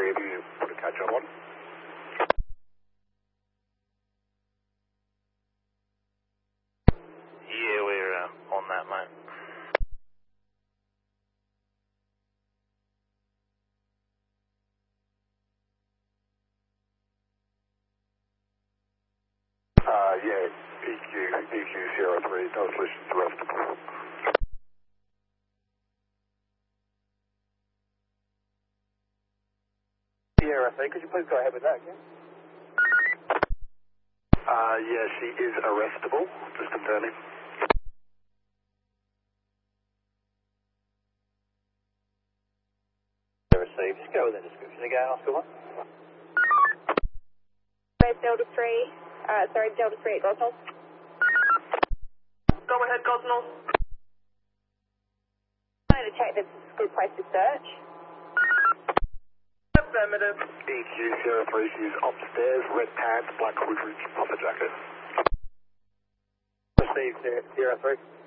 03, have you put a catch up on? Yeah, we're on that, mate. Yeah, EQ 03, no solutions arrestable. Sierra 3, could you please go ahead with that again? Yeah, she is arrestable, just confirming. Received. Just go with the description again, Oscar 1. Delta 3, Delta 3 at Gosnell. Go ahead, Gosnell. I wanted to check this is a good place to search. Affirmative. EQ 03, she's upstairs, red pants, black hoodie, puffer jacket. Received, Sierra 3.